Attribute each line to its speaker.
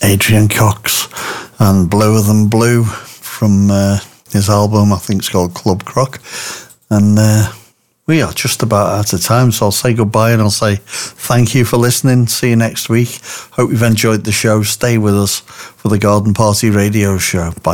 Speaker 1: Adrian Cox and Bluer Than Blue from his album, I think it's called Club Croc. And we are just about out of time, so I'll say goodbye and I'll say thank you for listening. See you next week. Hope you've enjoyed the show. Stay with us for the Garden Party Radio Show. Bye.